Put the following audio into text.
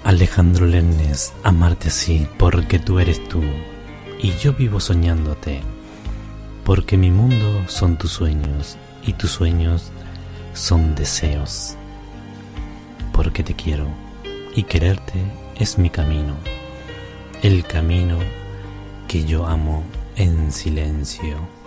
Alejandro Lernes, amarte así porque tú eres tú y yo vivo soñándote, porque mi mundo son tus sueños y tus sueños son deseos, porque te quiero y quererte es mi camino, el camino que yo amo en silencio.